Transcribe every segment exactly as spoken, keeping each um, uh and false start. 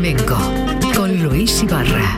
Flamenco con Luis Ibarra.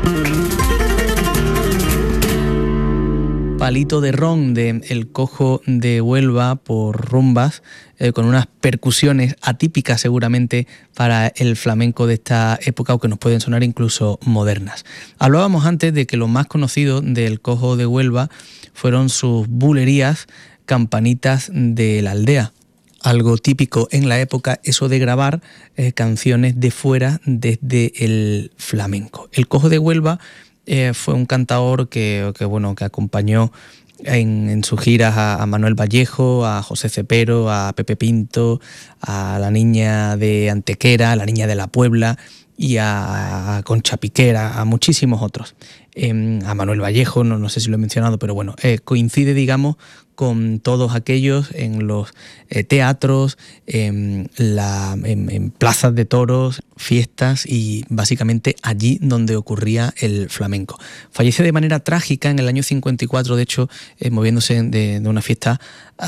Palito de ron de El Cojo de Huelva por Rumbas, eh, con unas percusiones atípicas seguramente para el flamenco de esta época, o que nos pueden sonar incluso modernas. Hablábamos antes de que lo más conocido del Cojo de Huelva fueron sus bulerías, campanitas de la aldea. Algo típico en la época, eso de grabar eh, canciones de fuera desde el flamenco. El Cojo de Huelva eh, fue un cantaor que, que, bueno, que acompañó en, en sus giras a, a Manuel Vallejo, a José Cepero, a Pepe Pinto, a la Niña de Antequera, a la Niña de la Puebla y a Concha Piquera, a muchísimos otros. Eh, a Manuel Vallejo, no, no sé si lo he mencionado, pero bueno, eh, coincide, digamos, con todos aquellos en los eh, teatros, en, la, en, en plazas de toros, fiestas y básicamente allí donde ocurría el flamenco. Fallece de manera trágica en el año cincuenta y cuatro, de hecho, eh, moviéndose de, de una fiesta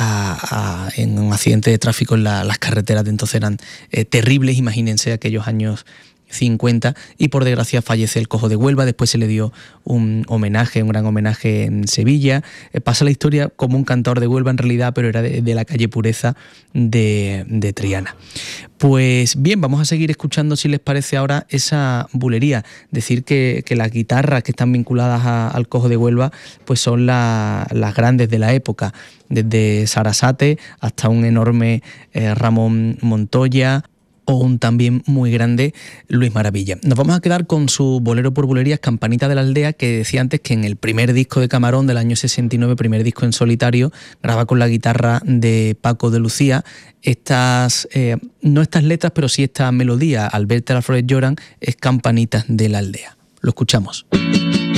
a, a, en un accidente de tráfico en la, las carreteras de entonces eran eh, terribles, imagínense aquellos años cincuenta, y por desgracia fallece el Cojo de Huelva. Después se le dio un homenaje, un gran homenaje en Sevilla. Eh, pasa la historia como un cantaor de Huelva en realidad, pero era de, de la calle Pureza de, de Triana. Pues bien, vamos a seguir escuchando, si les parece, ahora esa bulería. Decir que, que las guitarras que están vinculadas a, al Cojo de Huelva pues son la, las grandes de la época, desde Sarasate hasta un enorme eh, Ramón Montoya, o un también muy grande Luis Maravilla. Nos vamos a quedar con su bolero por bulerías, Campanita de la Aldea, que decía antes que en el primer disco de Camarón del año sesenta y nueve, primer disco en solitario, graba con la guitarra de Paco de Lucía estas, eh, no estas letras, pero sí esta melodía. Al verte las flores lloran, es Campanitas de la Aldea. Lo escuchamos.